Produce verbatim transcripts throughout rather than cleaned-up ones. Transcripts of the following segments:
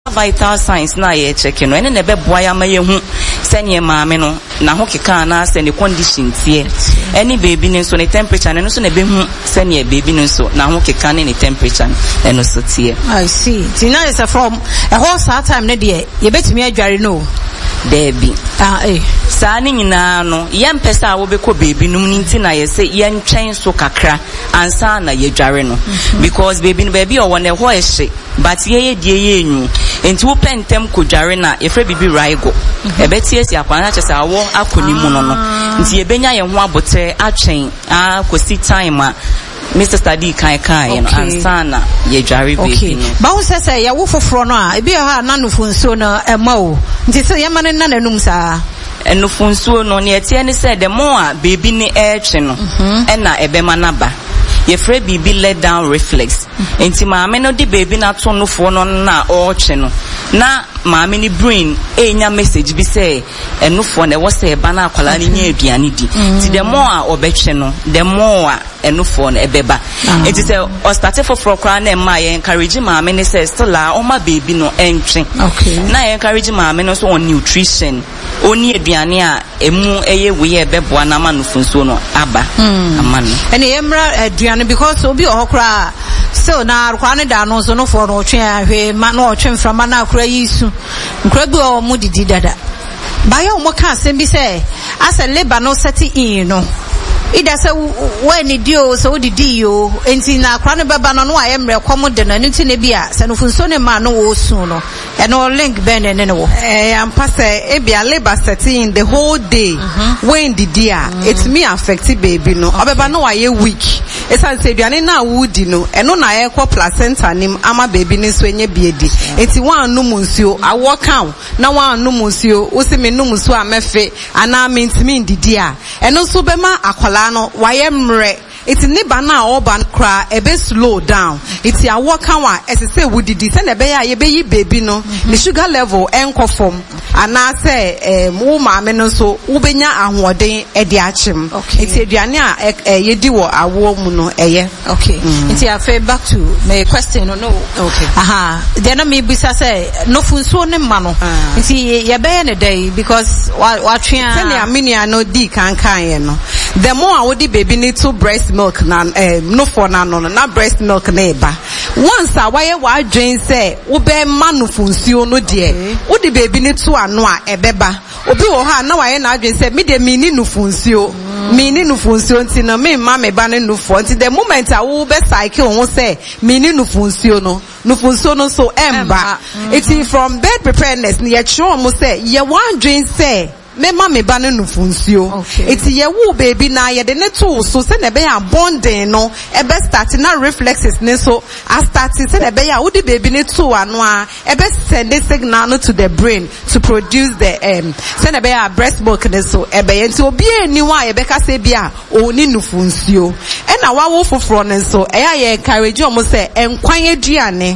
vital signs na ye check no ene na be boa ya ma ye hu sene maame no na ho keka na sene condition tie any baby ne so ne temperature ne so na be hu sene baby ne so na ho keka ne ne temperature eno so tie. I see. Tina is from a whole sad time ne de ye betimi adware no Debbie. Ah eh. Sa ni nyina no yem pesa wo be ko baby num ni ntina ye se ye ntwen so kakra ansa na ye dware no because baby no baby o won e ho ehye but ye ye die ye enyu enti wo pentem ko dware na ye fra bibi raigo e beti esi akwana na chese awo akoni mu no no nti ye benya ye ho abote atwen a kosi time a Mister Study kai kai no ansana ye dware baby no ba wo sese ye wo foforo no a e bi ha na nufunso no e ma wo nti se ye ma ne na nanum saa enufunso no ne etie ne se the more baby ni eche no e na ebe manaba ye free baby let down reflex enti maame no di baby na to no fo no na oche no na maame ni brain enya message bi say enufo na wo say ba na akwala ni nya aduane di ti the more a obeche no the more enufo na ebeba enti say o start for for kra na ma ye encourage maame ni say still la o ma baby no entry na ye encourage maame no so on nutrition oni aduane a emu eye we ye beboa na ma nufunso no aba amano ene emra aduane because obi ohokra so na akwa ne da no so no for no twen ahwe ma no otwen frama na akra yisu nkra bi o mu didi dada ba ya o mo ka asem bi say asa labor no set in no ida say when di o so didi yo enti na akra ne baba no no ayemre kom de na nti ne bi a se no funso ne ma no wo su no e no link ben ne ne wo eh am pass e bia labor set in the whole day when didi a it me affect baby no obeba no aye weak esa se duane na wudi no eno na ye kwa placenta nim ama baby ni so enye biedi enti wan num nsuo awo kan na wan num nsuo wo se me num nsuo amefe ana mentimi ndidi a eno so be ma akwala no waye mre iti niba na oba kra ebe slow down iti awo kan wa esese wudidi se na be ya ye be yi baby no the sugar level enko form ana se em wo maame no so wo benya ahoden e de achim iti aduane a ye di wo awo mu no eye okay iti afa back to my question no no okay aha then na me bisa say no funso ne ma no iti ye be ne day because wa twa se ne amenia no di kan kan ye no the more I would baby need to breast milk na eh, no for na no na breast milk na eba once a why wa dwen say wo be manu funsuo no de wo di baby need to ano a ebeba obi wo ha na why na dwen say me de me ni no funsuo me ni no funsuo nti no me ma me ba ne no for nti the moment a wo be cycle wo say me ni no funsuo no no funsuo no so emba it from bed preparedness ni ye cho mo say ye wan dwen say me ma me ba ne nufunsuo eti ye wo baby na ye de ne to so se na be ya bonding no e be start na reflexes ne so a start se na be ya wo di baby ne to ano a e be send a signal no to the brain to produce the um se na be ya breast milk ne so e be enti obi eni wa ye be ka se bia o ni nufunsuo e na wa wo foforo ne so e ya ye encourage omo se enkwan aduane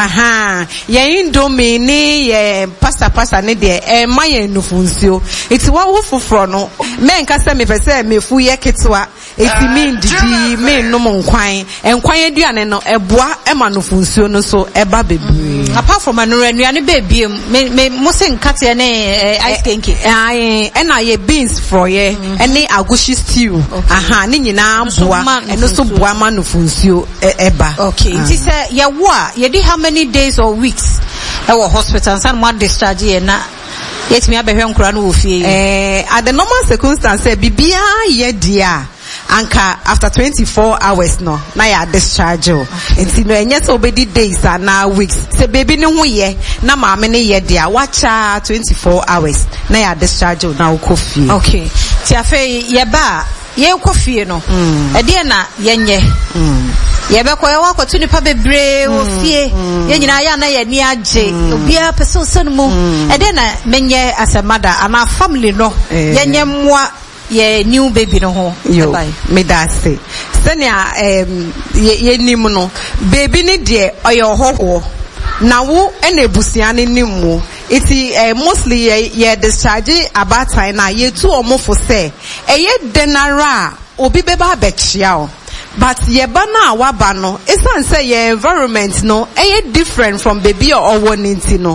aha ye indomie ni ye pasta pasta ne de e ma ye nufunsuo iti wa wo foforo no men ka se me pese me fu ye ketwa iti me ndidi me no nkwan enkwan aduane no eboa e ma no funsuo no so eba bebre apart from anuane baby me me mo se nkate ne ice cake ai e na ye beans for ye ene agushi stew aha ne nyina boa eno so boa ma no funsuo eba okay iti se ye wo a ye di how many days or weeks e wo hospital san mo discharge ye na yet me abehwe nkura no ofie eh at the normal circumstance bibia ye dia anka after twenty-four hours no na ya discharge enti no enye so obedi days na weeks se baby ne ho ye na maame ne ye dia wacha twenty-four hours na ya discharge na ukofie okay ti afa ye ba ye ukofie no e de na yenye ye be ko ye wa kwatu nipa bebre ofie ye nyina ya na ye ni age obi a person son mu e de na menye asemada ana family no yenye moa ye new baby no ho bye me da say senia em ye nim no baby ni de oyo hoho na wo ena ebusia ne nimu iti eh, mostly ye, ye discharge about time na ye tu omofo say eye denara obi beba abechia o but yeba na waba no esan say your environment no eh different from baby or owo ninti no